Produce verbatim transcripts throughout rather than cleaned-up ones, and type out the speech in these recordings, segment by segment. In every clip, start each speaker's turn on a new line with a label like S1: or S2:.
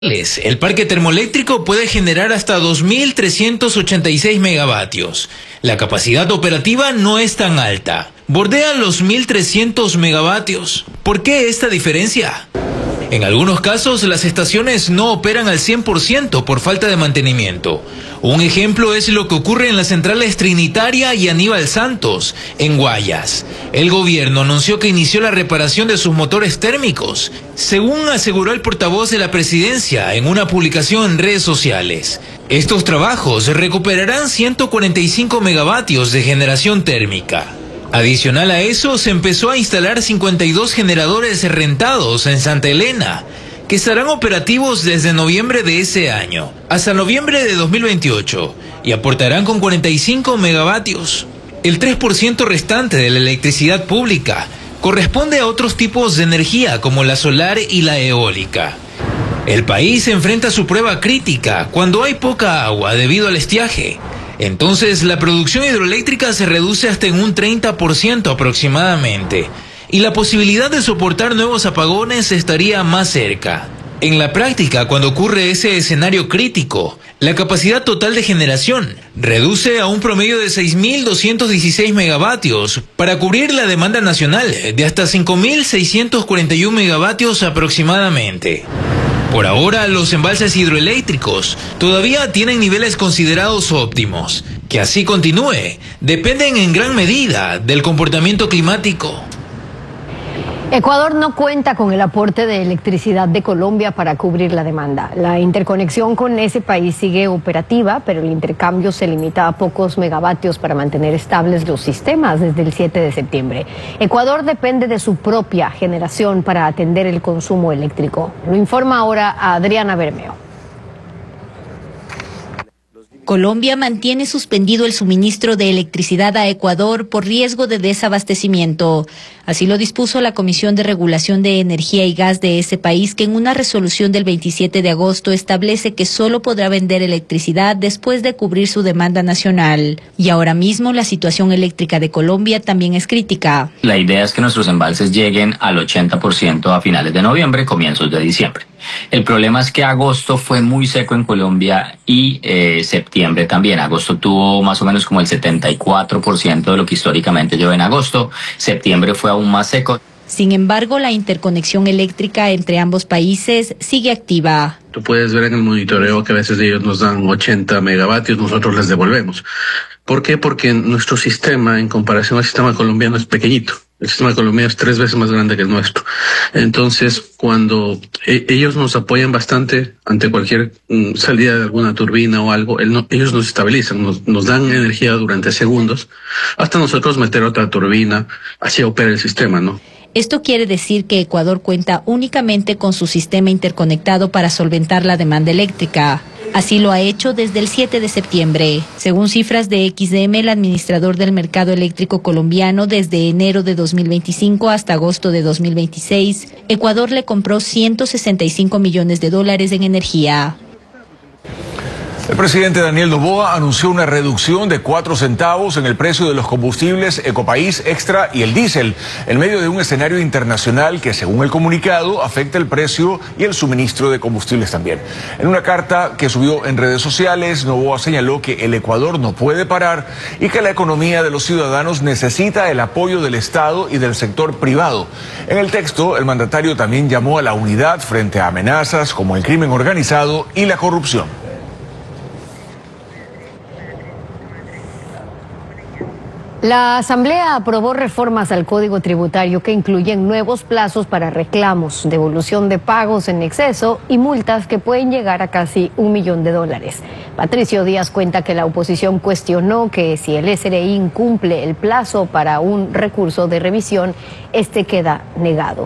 S1: El parque termoeléctrico puede generar hasta dos mil trescientos ochenta y seis megavatios. La capacidad operativa no es tan alta. Bordea los mil trescientos megavatios. ¿Por qué esta diferencia? En algunos casos, las estaciones no operan al cien por ciento por falta de mantenimiento. Un ejemplo es lo que ocurre en las centrales Trinitaria y Aníbal Santos, en Guayas. El gobierno anunció que inició la reparación de sus motores térmicos, según aseguró el portavoz de la presidencia en una publicación en redes sociales. Estos trabajos recuperarán ciento cuarenta y cinco megavatios de generación térmica. Adicional a eso, se empezó a instalar cincuenta y dos generadores rentados en Santa Elena, que estarán operativos desde noviembre de ese año hasta noviembre de dos mil veintiocho y aportarán con cuarenta y cinco megavatios. El tres por ciento restante de la electricidad pública corresponde a otros tipos de energía como la solar y la eólica. El país enfrenta su prueba crítica cuando hay poca agua debido al estiaje. Entonces, la producción hidroeléctrica se reduce hasta en un treinta por ciento aproximadamente, y la posibilidad de soportar nuevos apagones estaría más cerca. En la práctica, cuando ocurre ese escenario crítico, la capacidad total de generación reduce a un promedio de seis mil doscientos dieciséis megavatios para cubrir la demanda nacional de hasta cinco mil seiscientos cuarenta y uno megavatios aproximadamente. Por ahora, los embalses hidroeléctricos todavía tienen niveles considerados óptimos. Que así continúe, dependen en gran medida del comportamiento climático.
S2: Ecuador no cuenta con el aporte de electricidad de Colombia para cubrir la demanda. La interconexión con ese país sigue operativa, pero el intercambio se limita a pocos megavatios para mantener estables los sistemas desde el siete de septiembre. Ecuador depende de su propia generación para atender el consumo eléctrico. Lo informa ahora Adriana Bermeo.
S3: Colombia mantiene suspendido el suministro de electricidad a Ecuador por riesgo de desabastecimiento. Así lo dispuso la Comisión de Regulación de Energía y Gas de ese país, que en una resolución del veintisiete de agosto establece que solo podrá vender electricidad después de cubrir su demanda nacional. Y ahora mismo la situación eléctrica de Colombia también es crítica.
S4: La idea es que nuestros embalses lleguen al ochenta por ciento a finales de noviembre, comienzos de diciembre. El problema es que agosto fue muy seco en Colombia y eh, septiembre también. Agosto tuvo más o menos como el setenta y cuatro por ciento de lo que históricamente llueve en agosto. Septiembre fue aún más seco.
S3: Sin embargo, la interconexión eléctrica entre ambos países sigue activa.
S5: Tú puedes ver en el monitoreo que a veces ellos nos dan ochenta megavatios, nosotros les devolvemos. ¿Por qué? Porque nuestro sistema, en comparación al sistema colombiano, es pequeñito. El sistema colombiano es tres veces más grande que el nuestro. Entonces, cuando e ellos nos apoyan bastante ante cualquier mm, salida de alguna turbina o algo, el no, ellos nos estabilizan, nos, nos dan energía durante segundos, hasta nosotros meter otra turbina, así opera el sistema, ¿no?
S3: Esto quiere decir que Ecuador cuenta únicamente con su sistema interconectado para solventar la demanda eléctrica. Así lo ha hecho desde el siete de septiembre. Según cifras de X D M, el administrador del mercado eléctrico colombiano, desde enero de dos mil veinticinco hasta agosto de dos mil veintiséis, Ecuador le compró ciento sesenta y cinco millones de dólares en energía.
S6: El presidente Daniel Noboa anunció una reducción de cuatro centavos en el precio de los combustibles Ecopaís Extra y el diésel, en medio de un escenario internacional que, según el comunicado, afecta el precio y el suministro de combustibles también. En una carta que subió en redes sociales, Noboa señaló que el Ecuador no puede parar y que la economía de los ciudadanos necesita el apoyo del Estado y del sector privado. En el texto, el mandatario también llamó a la unidad frente a amenazas como el crimen organizado y la corrupción.
S2: La Asamblea aprobó reformas al Código Tributario que incluyen nuevos plazos para reclamos, devolución de pagos en exceso y multas que pueden llegar a casi un millón de dólares. Patricio Díaz cuenta que la oposición cuestionó que si el S R I incumple el plazo para un recurso de revisión, este queda negado.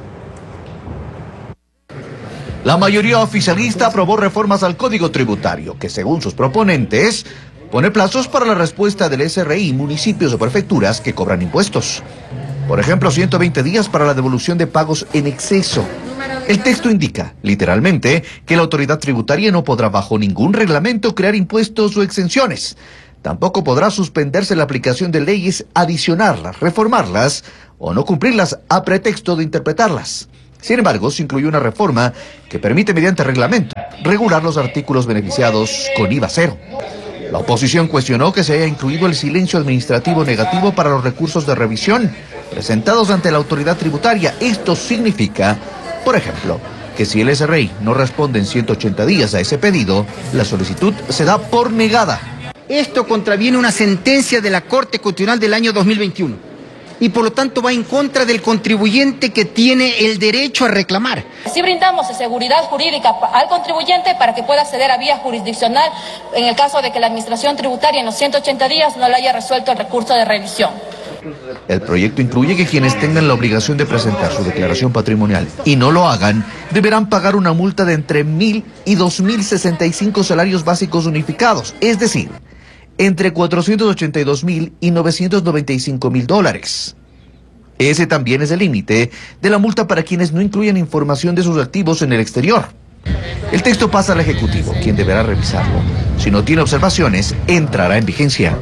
S7: La mayoría oficialista aprobó reformas al Código Tributario que, según sus proponentes, pone plazos para la respuesta del S R I, municipios o prefecturas que cobran impuestos. Por ejemplo, ciento veinte días para la devolución de pagos en exceso. El texto indica, literalmente, que la autoridad tributaria no podrá bajo ningún reglamento crear impuestos o exenciones. Tampoco podrá suspenderse la aplicación de leyes, adicionarlas, reformarlas o no cumplirlas a pretexto de interpretarlas. Sin embargo, se incluyó una reforma que permite mediante reglamento regular los artículos beneficiados con I V A cero. La oposición cuestionó que se haya incluido el silencio administrativo negativo para los recursos de revisión presentados ante la autoridad tributaria. Esto significa, por ejemplo, que si el S R I no responde en ciento ochenta días a ese pedido, la solicitud se da por negada.
S8: Esto contraviene una sentencia de la Corte Constitucional del año dos mil veintiuno y por lo tanto va en contra del contribuyente que tiene el derecho a reclamar.
S9: Sí brindamos seguridad jurídica al contribuyente para que pueda acceder a vía jurisdiccional en el caso de que la Administración Tributaria en los ciento ochenta días no le haya resuelto el recurso de revisión.
S7: El proyecto incluye que quienes tengan la obligación de presentar su declaración patrimonial y no lo hagan, deberán pagar una multa de entre mil y dos mil sesenta y cinco salarios básicos unificados, es decir, entre cuatrocientos ochenta y dos mil y novecientos noventa y cinco mil dólares. Ese también es el límite de la multa para quienes no incluyan información de sus activos en el exterior. El texto pasa al Ejecutivo, quien deberá revisarlo. Si no tiene observaciones, entrará en vigencia.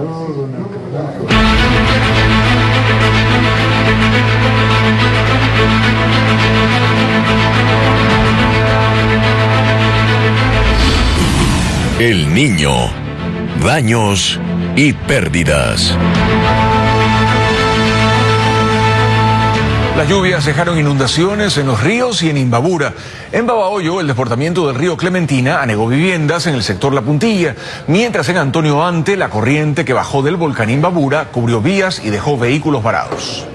S10: El Niño, daños y pérdidas.
S6: Las lluvias dejaron inundaciones en los ríos y en Imbabura. En Babahoyo, el desbordamiento del río Clementina anegó viviendas en el sector La Puntilla, mientras en Antonio Ante, la corriente que bajó del volcán Imbabura cubrió vías y dejó vehículos varados.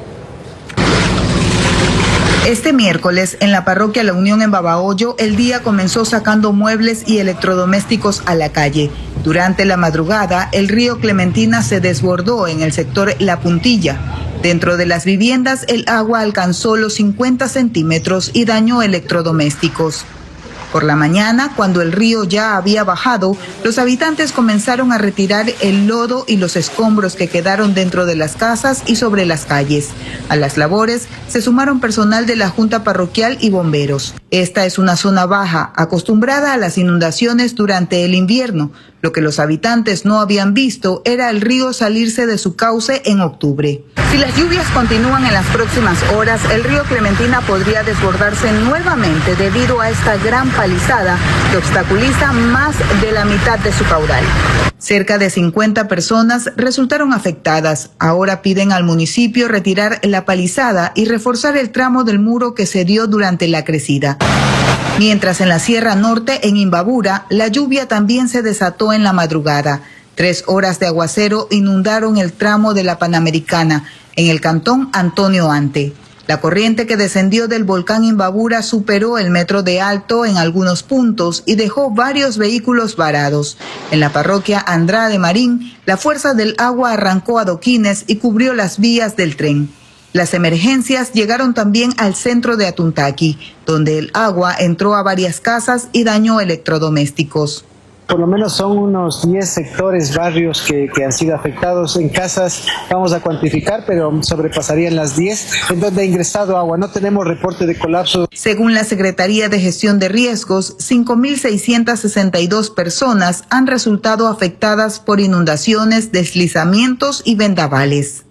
S11: Este miércoles, en la parroquia La Unión en Babahoyo, el día comenzó sacando muebles y electrodomésticos a la calle. Durante la madrugada, el río Clementina se desbordó en el sector La Puntilla. Dentro de las viviendas, el agua alcanzó los cincuenta centímetros y dañó electrodomésticos. Por la mañana, cuando el río ya había bajado, los habitantes comenzaron a retirar el lodo y los escombros que quedaron dentro de las casas y sobre las calles. A las labores se sumaron personal de la Junta Parroquial y bomberos. Esta es una zona baja, acostumbrada a las inundaciones durante el invierno. Lo que los habitantes no habían visto era el río salirse de su cauce en octubre. Si las lluvias continúan en las próximas horas, el río Clementina podría desbordarse nuevamente debido a esta gran palizada que obstaculiza más de la mitad de su caudal. Cerca de cincuenta personas resultaron afectadas. Ahora piden al municipio retirar la palizada y reforzar el tramo del muro que se dio durante la crecida. Mientras en la Sierra Norte, en Imbabura, la lluvia también se desató en la madrugada. Tres horas de aguacero inundaron el tramo de la Panamericana, en el cantón Antonio Ante. La corriente que descendió del volcán Imbabura superó el metro de alto en algunos puntos y dejó varios vehículos varados. En la parroquia Andrade Marín, la fuerza del agua arrancó adoquines y cubrió las vías del tren. Las emergencias llegaron también al centro de Atuntaqui, donde el agua entró a varias casas y dañó electrodomésticos.
S12: Por lo menos son unos diez sectores, barrios que, que han sido afectados. En casas vamos a cuantificar, pero sobrepasarían las diez, en donde ha ingresado agua. No tenemos reporte de colapso.
S11: Según la Secretaría de Gestión de Riesgos, cinco mil seiscientas sesenta y dos personas han resultado afectadas por inundaciones, deslizamientos y vendavales.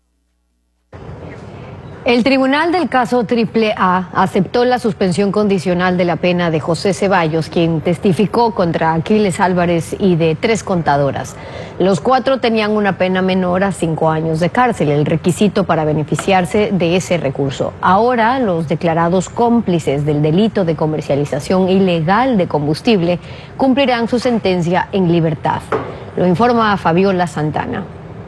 S2: El tribunal del caso Triple A aceptó la suspensión condicional de la pena de José Ceballos, quien testificó contra Aquiles Álvarez y de tres contadoras. Los cuatro tenían una pena menor a cinco años de cárcel, el requisito para beneficiarse de ese recurso. Ahora, los declarados cómplices del delito de comercialización ilegal de combustible cumplirán su sentencia en libertad. Lo informa Fabiola Santana.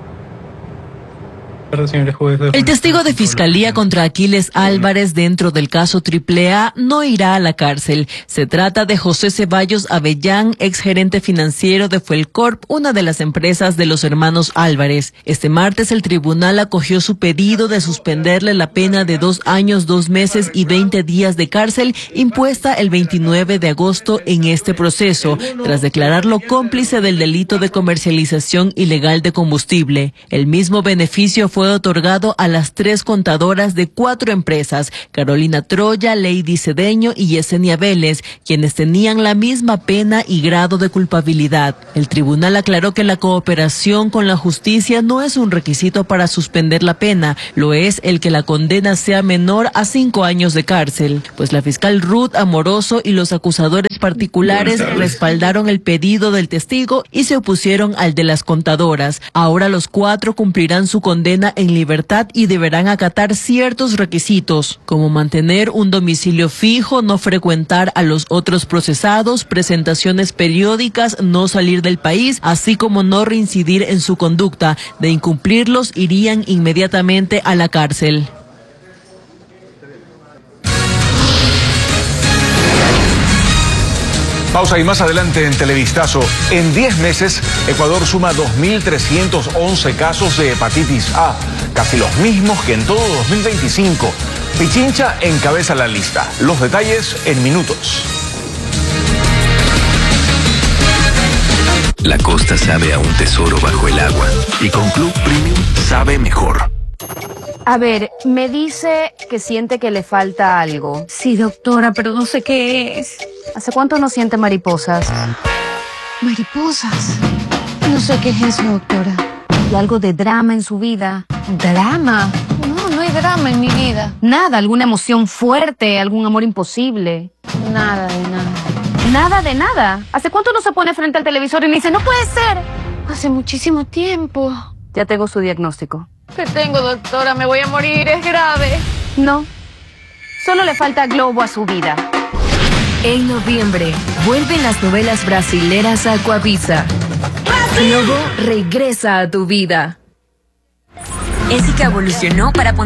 S13: El testigo de fiscalía contra Aquiles Álvarez dentro del caso Triple A no irá a la cárcel. Se trata de José Ceballos Avellán, exgerente financiero de Fuelcorp, una de las empresas de los hermanos Álvarez. Este martes el tribunal acogió su pedido de suspenderle la pena de dos años, dos meses y veinte días de cárcel impuesta el veintinueve de agosto en este proceso, tras declararlo cómplice del delito de comercialización ilegal de combustible. El mismo beneficio fue fue otorgado a las tres contadoras de cuatro empresas, Carolina Troya, Lady Cedeño y Yesenia Vélez, quienes tenían la misma pena y grado de culpabilidad. El tribunal aclaró que la cooperación con la justicia no es un requisito para suspender la pena, lo es el que la condena sea menor a cinco años de cárcel, pues la fiscal Ruth Amoroso y los acusadores particulares respaldaron el pedido del testigo y se opusieron al de las contadoras. Ahora los cuatro cumplirán su condena en libertad y deberán acatar ciertos requisitos, como mantener un domicilio fijo, no frecuentar a los otros procesados, presentaciones periódicas, no salir del país, así como no reincidir en su conducta. De incumplirlos, irían inmediatamente a la cárcel.
S6: Pausa y más adelante en Televistazo. En diez meses, Ecuador suma dos mil trescientos once casos de hepatitis A, casi los mismos que en todo dos mil veinticinco. Pichincha encabeza la lista. Los detalles en minutos.
S10: La costa sabe a un tesoro bajo el agua y con Club Premium sabe mejor.
S2: A ver, me dice que siente que le falta algo.
S14: Sí, doctora, pero no sé qué es.
S2: ¿Hace cuánto no siente mariposas?
S14: ¿Mariposas? No sé qué es eso, doctora.
S2: ¿Y algo de drama en su vida?
S14: ¿Drama? No, no hay drama en mi vida.
S2: Nada, alguna emoción fuerte, algún amor imposible.
S14: Nada de nada.
S2: Nada de nada. ¿Hace cuánto no se pone frente al televisor y me dice, no puede ser?
S14: Hace muchísimo tiempo.
S2: Ya tengo su diagnóstico.
S14: ¿Qué tengo, doctora? Me voy a morir, es grave.
S2: No, solo le falta globo a su vida.
S15: En noviembre, vuelven las novelas brasileras a Coavisa. Globo regresa a tu vida.
S16: Ésica evolucionó para poner